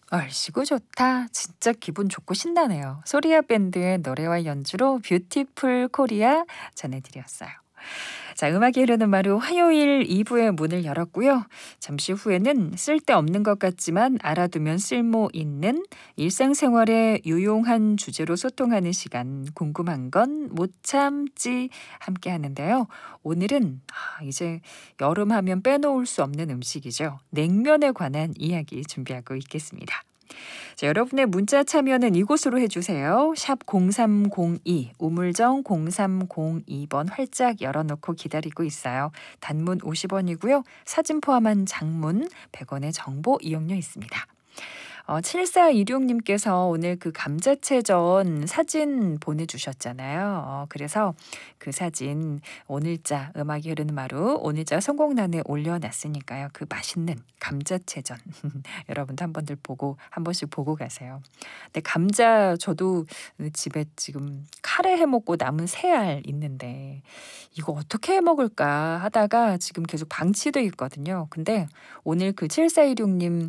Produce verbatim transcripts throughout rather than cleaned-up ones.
얼씨구 좋다. 진짜 기분 좋고 신나네요. 소리아 밴드의 노래와 연주로 뷰티풀 코리아 전해드렸어요. 자, 음악이 흐르는 마루 화요일 이 부의 문을 열었고요. 잠시 후에는 쓸데없는 것 같지만 알아두면 쓸모 있는 일상생활에 유용한 주제로 소통하는 시간, 궁금한 건 못 참지 함께 하는데요. 오늘은 아, 이제 여름 하면 빼놓을 수 없는 음식이죠. 냉면에 관한 이야기 준비하고 있겠습니다. 자, 여러분의 문자 참여는 이곳으로 해주세요. 샵 공삼공이, 우물정 공삼공이 번 활짝 열어놓고 기다리고 있어요. 단문 오십 원이고요. 사진 포함한 장문 백 원의 정보 이용료 있습니다. 어, 칠사이육님께서 오늘 그 감자채전 사진 보내주셨잖아요. 어, 그래서 그 사진 오늘자 음악이 흐르는 마루 오늘자 성공란에 올려놨으니까요. 그 맛있는 감자채전 여러분도 한 번들 보고 한 번씩 보고 가세요. 근데 감자 저도 집에 지금 카레 해먹고 남은 새알 있는데 이거 어떻게 해먹을까 하다가 지금 계속 방치돼 있거든요. 근데 오늘 그 칠사이육님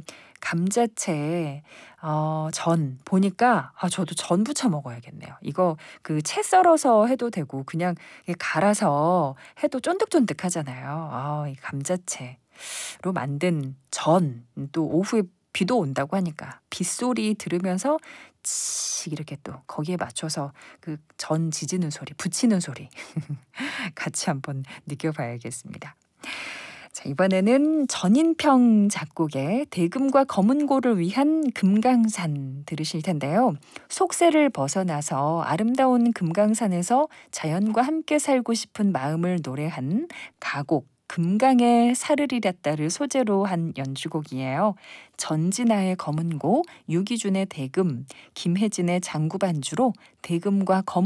감자채 어, 전 보니까 아 저도 전 부쳐 먹어야겠네요. 이거 그 채 썰어서 해도 되고 그냥 갈아서 해도 쫀득쫀득하잖아요. 아, 이 감자채로 만든 전 또 오후에 비도 온다고 하니까 빗소리 들으면서 치 이렇게 또 거기에 맞춰서 그 전 지지는 소리, 부치는 소리 같이 한번 느껴봐야겠습니다. 자, 이번에는 전인평 작곡의 대금과 검은고를 위한 금강산 들으실 텐데요. 속세를 벗어나서 아름다운 금강산에서 자연과 함께 살고 싶은 마음을 노래한 가곡 금강의 사르리랐다를 소재로 한 연주곡이에요. 전진아의 검은고, 유기준의 대금, 김혜진의 장구반주로 대금과 검